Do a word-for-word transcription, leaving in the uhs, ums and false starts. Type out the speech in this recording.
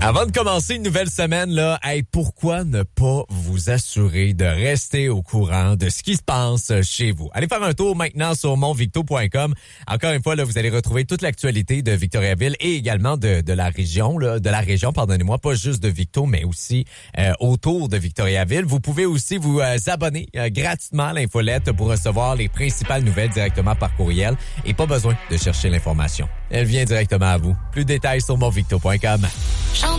Avant de commencer une nouvelle semaine, là, hey, pourquoi ne pas vous assurer de rester au courant de ce qui se passe chez vous? Allez faire un tour maintenant sur montvicto point com. Encore une fois, là, vous allez retrouver toute l'actualité de Victoriaville et également de, de la région, là, de la région, pardonnez-moi, pas juste de Victo, mais aussi euh, autour de Victoriaville. Vous pouvez aussi vous euh, abonner euh, gratuitement à l'infolette pour recevoir les principales nouvelles directement par courriel et pas besoin de chercher l'information. Elle vient directement à vous. Plus de détails sur montvicto point com.